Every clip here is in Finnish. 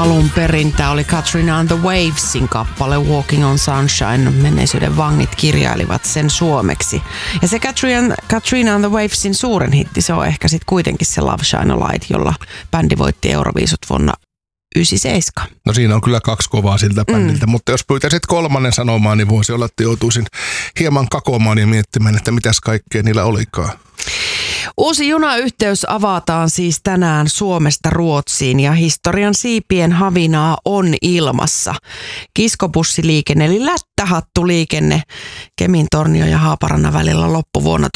alun perin. Tämä oli Katrina and the Wavesin kappale Walking on Sunshine. Menneisyyden vangit kirjailivat sen suomeksi. Ja se Katrina and the Wavesin suuren hitti, se on ehkä sitten kuitenkin se Love Shine a Light, jolla bändi voitti Euroviisut vuonna 97. No siinä on kyllä kaksi kovaa siltä bändiltä, mutta jos pyytäisit kolmannen sanomaan, niin voisi olla, että joutuisin hieman kakomaan ja miettimään, että mitäs kaikkea niillä olikaan. Uusi junayhteys avataan siis tänään Suomesta Ruotsiin ja historian siipien havinaa on ilmassa. Kiskobussiliikenne eli lättähattuliikenne Kemin-Tornio ja Haaparannan välillä loppui vuonna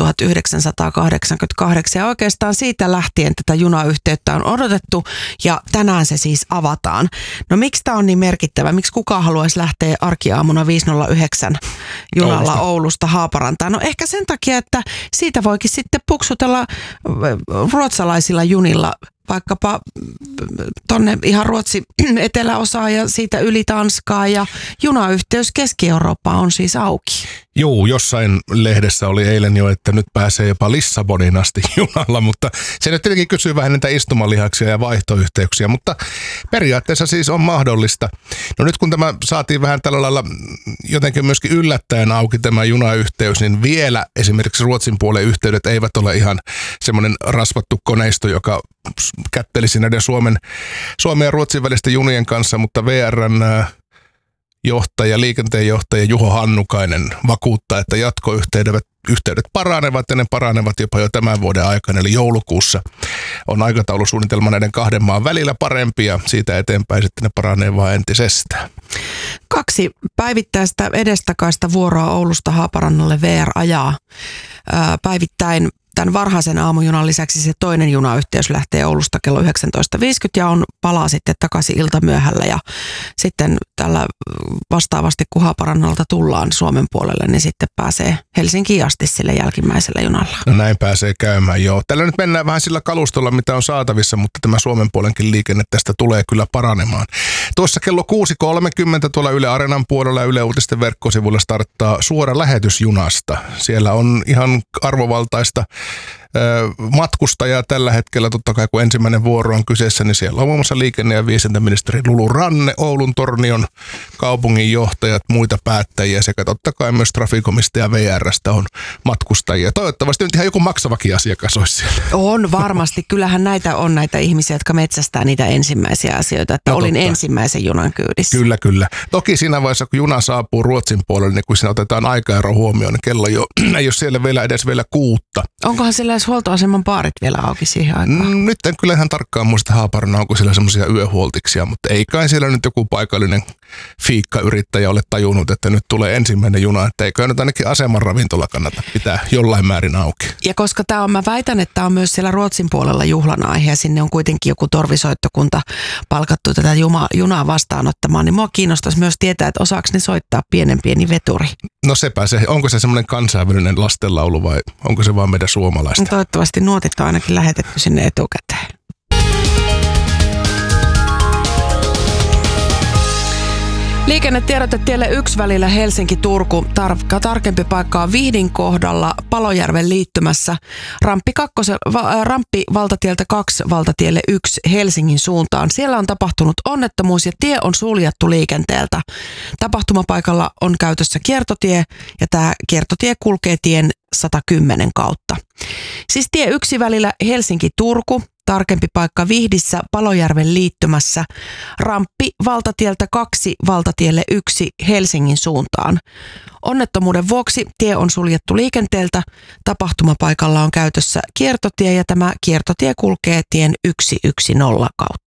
1988 ja oikeastaan siitä lähtien tätä junayhteyttä on odotettu ja tänään se siis avataan. No miksi tämä on niin merkittävä? Miksi kukaan haluaisi lähteä arkiaamuna 509 junalla Oulusta Haaparantaan? No ehkä sen takia, että siitä voikin sitten puksutella ruotsalaisilla junilla vaikkapa tonne ihan Ruotsin eteläosaan ja siitä yli Tanskaa ja junayhteys Keski-Eurooppaan on siis auki. Joo, jossain lehdessä oli eilen jo, että nyt pääsee jopa Lissabonin asti junalla, mutta se nyt tietenkin kysyy vähän niitä istumalihaksia ja vaihtoyhteyksiä, mutta periaatteessa siis on mahdollista. No nyt kun tämä saatiin vähän tällä lailla jotenkin myöskin yllättäen auki tämä junayhteys, niin vielä esimerkiksi Ruotsin puolen yhteydet eivät ole ihan semmoinen rasvattu koneisto, joka kättelisi näiden Suomen ja Ruotsin välisten junien kanssa, mutta VR:n liikenteenjohtaja Juho Hannukainen vakuuttaa, että jatkoyhteydet paranevat ja ne paranevat jopa jo tämän vuoden aikana, eli joulukuussa on aikataulusuunnitelma näiden kahden maan välillä parempi ja siitä eteenpäin sitten ne paranee vaan entisestään. 2 päivittäistä edestakaista vuoroa Oulusta Haaparannalle VR ajaa päivittäin. Tämän varhaisen aamujunan lisäksi se toinen junayhteys lähtee Oulusta kello 19.50 ja palaa sitten takaisin iltamyöhällä. Ja sitten tällä vastaavasti, kun Haaparannalta tullaan Suomen puolelle, niin sitten pääsee Helsinkiin asti sille jälkimmäisellä junalla. No näin pääsee käymään, joo. Tällä nyt mennään vähän sillä kalustolla, mitä on saatavissa, mutta tämä Suomen puolenkin liikenne tästä tulee kyllä paranemaan. Tuossa kello 6.30 tuolla Yle Areenan puolella ja Yle Uutisten verkkosivuilla starttaa suora lähetys junasta. Siellä on ihan arvovaltaista matkustajaa tällä hetkellä, totta kai kun ensimmäinen vuoro on kyseessä, niin siellä on muun muassa liikenne- ja viestintäministeri Lulu Ranne, Oulun Tornion kaupunginjohtajat, muita päättäjiä sekä totta kai myös Traficomista ja VR:stä on matkustajia. Toivottavasti nyt ihan joku maksavakin asiakas olisi siellä. On varmasti. Kyllähän näitä on näitä ihmisiä, jotka metsästää niitä ensimmäisiä asioita, että olin ensimmäisen junan kyydissä. Kyllä. Toki siinä vaiheessa, kun juna saapuu Ruotsin puolelle, niin kun siinä otetaan aikaero huomioon, niin kello ei ole siellä vielä edes 6. Onkohan siellä huoltoaseman baarit vielä auki siihen aikaan? Nyt en kyllä ihan tarkkaan muista Haaparana, onko siellä semmoisia yöhuoltiksia, mutta ei kai siellä nyt joku paikallinen fiikkayrittäjä ole tajunnut, että nyt tulee ensimmäinen juna, että eikö nyt ainakin aseman ravintola kannata pitää jollain määrin auki. Ja koska mä väitän, että tämä on myös siellä Ruotsin puolella juhlan aihe ja sinne on kuitenkin joku torvisoittokunta palkattu tätä junaa vastaanottamaan, niin mua kiinnostaisi myös tietää, että osaako ne soittaa pieni veturi. No sepä se, onko se semmoinen kansainvälinen lastenlaulu vai onko se vaan meidän suomalaista? No toivottavasti nuotit on ainakin lähetetty sinne etukäteen. Liikennetiedote tielle 1 välillä Helsinki-Turku. Tarkempi paikka on Vihdin kohdalla Palojärven liittymässä. Ramppi valtatieltä 2 valtatielle 1 Helsingin suuntaan. Siellä on tapahtunut onnettomuus ja tie on suljettu liikenteeltä. Tapahtumapaikalla on käytössä kiertotie ja tämä kiertotie kulkee tien 110 kautta. Siis tie 1 välillä Helsinki-Turku. Tarkempi paikka Vihdissä Palojärven liittymässä. Ramppi valtatieltä 2 valtatielle 1 Helsingin suuntaan. Onnettomuuden vuoksi tie on suljettu liikenteeltä. Tapahtumapaikalla on käytössä kiertotie ja tämä kiertotie kulkee tien 110 kautta.